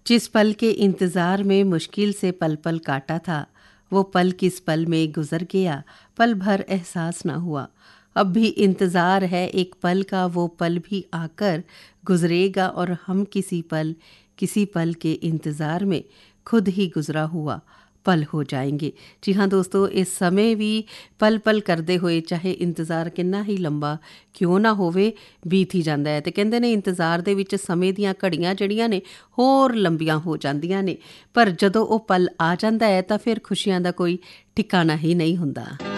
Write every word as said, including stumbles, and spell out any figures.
जिस पल के इंतज़ार में मुश्किल से पल पल काटा था, वो पल किस पल में गुजर गया, पल भर एहसास न हुआ। अब भी इंतज़ार है एक पल का, वो पल भी आकर गुजरेगा और हम किसी पल किसी पल के इंतज़ार में खुद ही गुजरा हुआ पल हो जाएंगे। जी हाँ दोस्तों, इस समय भी ਪਲ ਪਲ ਕਰਦੇ ਹੋਏ ਚਾਹੇ ਇੰਤਜ਼ਾਰ ਕਿੰਨਾ ਹੀ ਲੰਬਾ ਕਿਉਂ ਨਾ ਹੋਵੇ ਬੀਤ ਹੀ ਜਾਂਦਾ ਹੈ। ਤੇ ਕਹਿੰਦੇ ਨੇ ਇੰਤਜ਼ਾਰ ਦੇ ਵਿੱਚ ਸਮੇਂ ਦੀਆਂ ਘੜੀਆਂ ਜਿਹੜੀਆਂ ਨੇ ਹੋਰ ਲੰਬੀਆਂ ਹੋ ਜਾਂਦੀਆਂ ਨੇ, ਪਰ ਜਦੋਂ ਉਹ ਪਲ ਆ ਜਾਂਦਾ ਹੈ ਤਾਂ ਫਿਰ ਖੁਸ਼ੀਆਂ ਦਾ ਕੋਈ ਠਿਕਾਣਾ ਹੀ ਨਹੀਂ ਹੁੰਦਾ।